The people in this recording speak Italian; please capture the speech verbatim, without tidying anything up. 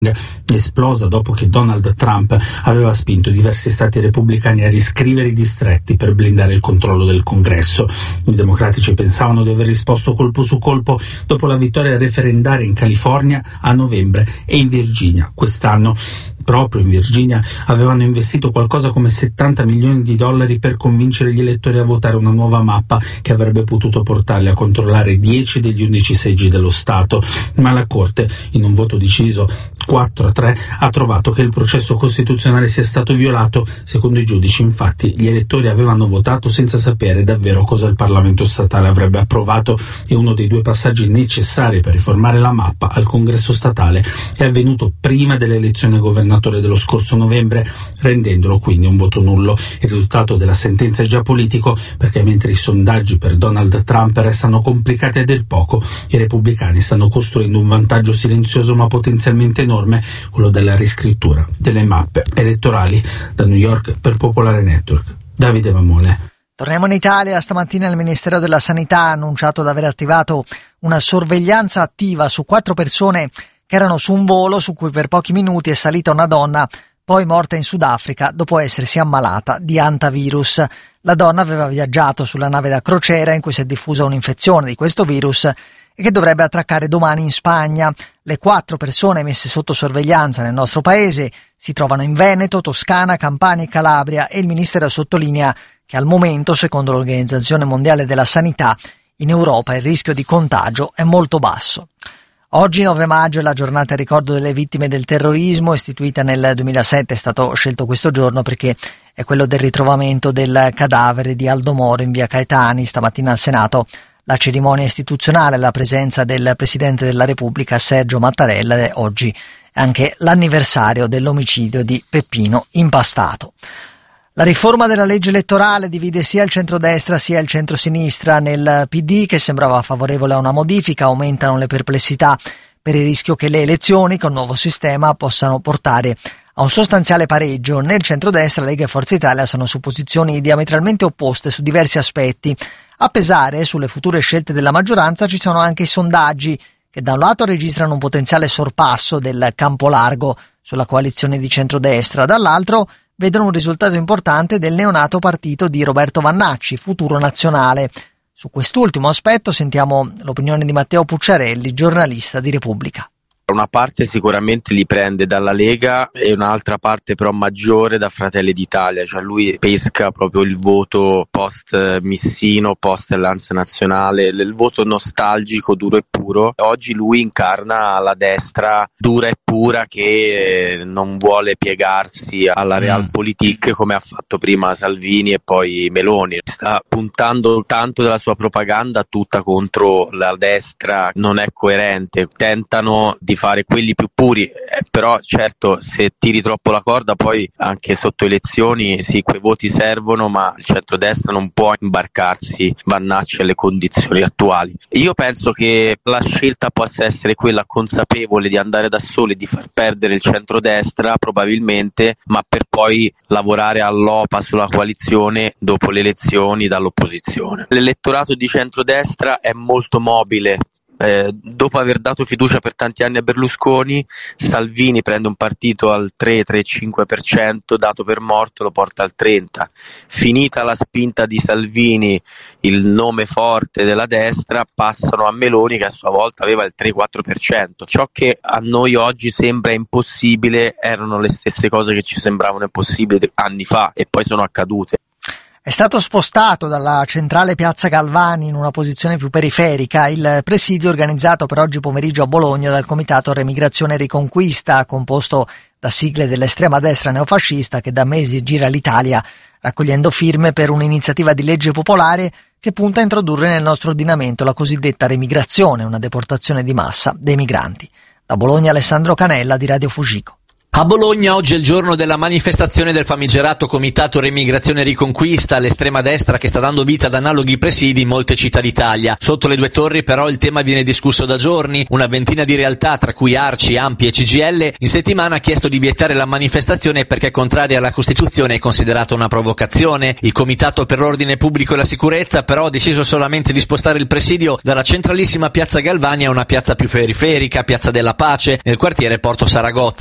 esplosa dopo che Donald Trump aveva spinto diversi stati repubblicani a riscrivere i distretti per blindare il controllo del Congresso. I democratici pensavano di aver risposto colpo su colpo dopo la vittoria referendaria in California a novembre e in Virginia quest'anno. Proprio in Virginia avevano investito qualcosa come settanta milioni di dollari per convincere gli elettori a votare una nuova mappa che avrebbe potuto portarli a controllare dieci degli undici seggi dello Stato, ma la Corte, in un voto deciso quattro a tre, ha trovato che il processo costituzionale sia stato violato. Secondo i giudici, infatti, gli elettori avevano votato senza sapere davvero cosa il Parlamento statale avrebbe approvato e uno dei due passaggi necessari per riformare la mappa al Congresso statale è avvenuto prima delle elezioni a governatore dello scorso novembre, rendendolo quindi un voto nullo. Il risultato della sentenza è già politico, perché mentre i sondaggi per Donald Trump restano complicati a dir poco, i repubblicani stanno costruendo un vantaggio silenzioso ma potenzialmente enorme, quello della riscrittura delle mappe elettorali. Da New York per Popolare Network, Davide Mamone. Torniamo in Italia. Stamattina il Ministero della Sanità ha annunciato di aver attivato una sorveglianza attiva su quattro persone che erano su un volo su cui per pochi minuti è salita una donna, poi morta in Sudafrica dopo essersi ammalata di hantavirus. La donna aveva viaggiato sulla nave da crociera in cui si è diffusa un'infezione di questo virus e che dovrebbe attraccare domani in Spagna. Le quattro persone messe sotto sorveglianza nel nostro paese si trovano in Veneto, Toscana, Campania e Calabria, e il Ministero sottolinea che al momento, secondo l'Organizzazione Mondiale della Sanità, in Europa il rischio di contagio è molto basso. Oggi, nove maggio, è la giornata in ricordo delle vittime del terrorismo. Istituita nel duemilasette, è stato scelto questo giorno perché è quello del ritrovamento del cadavere di Aldo Moro in via Caetani. Stamattina al Senato la cerimonia istituzionale, la presenza del Presidente della Repubblica Sergio Mattarella, e oggi è anche l'anniversario dell'omicidio di Peppino Impastato. La riforma della legge elettorale divide sia il centrodestra sia il centrosinistra. Nel P D, che sembrava favorevole a una modifica, aumentano le perplessità per il rischio che le elezioni con nuovo sistema possano portare a un sostanziale pareggio. Nel centrodestra, Lega e Forza Italia sono su posizioni diametralmente opposte su diversi aspetti. A pesare sulle future scelte della maggioranza ci sono anche i sondaggi, che da un lato registrano un potenziale sorpasso del campo largo sulla coalizione di centrodestra, dall'altro vedono un risultato importante del neonato partito di Roberto Vannacci, Futuro Nazionale. Su quest'ultimo aspetto sentiamo l'opinione di Matteo Pucciarelli, giornalista di Repubblica. Una parte sicuramente li prende dalla Lega e un'altra parte però maggiore da Fratelli d'Italia, cioè lui pesca proprio il voto post Missino, post Alleanza Nazionale, il voto nostalgico, duro e puro. Oggi lui incarna la destra dura e pura che non vuole piegarsi alla realpolitik come ha fatto prima Salvini e poi Meloni. Sta puntando tanto della sua propaganda tutta contro la destra, non è coerente, tentano di fare quelli più puri, eh, però certo se tiri troppo la corda poi anche sotto elezioni sì, quei voti servono, ma il centrodestra non può imbarcarsi Vannacci alle condizioni attuali. Io penso che la scelta possa essere quella consapevole di andare da soli, di far perdere il centrodestra probabilmente, ma per poi lavorare all'O P A sulla coalizione dopo le elezioni dall'opposizione. L'elettorato di centrodestra è molto mobile. Eh, dopo aver dato fiducia per tanti anni a Berlusconi, Salvini prende un partito al tre tre cinque per cento, dato per morto lo porta al trenta per cento. Finita la spinta di Salvini, il nome forte della destra, passano a Meloni che a sua volta aveva il tre quattro per cento. Ciò che a noi oggi sembra impossibile erano le stesse cose che ci sembravano impossibili anni fa e poi sono accadute. È stato spostato dalla centrale Piazza Galvani in una posizione più periferica il presidio organizzato per oggi pomeriggio a Bologna dal Comitato Remigrazione e Riconquista, composto da sigle dell'estrema destra neofascista che da mesi gira l'Italia raccogliendo firme per un'iniziativa di legge popolare che punta a introdurre nel nostro ordinamento la cosiddetta remigrazione, una deportazione di massa dei migranti. Da Bologna Alessandro Canella di Radio Fugico. A Bologna oggi è il giorno della manifestazione del famigerato Comitato Remigrazione e Riconquista, l'estrema destra che sta dando vita ad analoghi presidi in molte città d'Italia. Sotto le due torri però il tema viene discusso da giorni. Una ventina di realtà, tra cui Arci, Ampi e C G I L, in settimana ha chiesto di vietare la manifestazione perché è contraria alla Costituzione e considerata una provocazione. Il Comitato per l'Ordine Pubblico e la Sicurezza però ha deciso solamente di spostare il presidio dalla centralissima piazza Galvani a una piazza più periferica, Piazza della Pace, nel quartiere Porto Saragozza.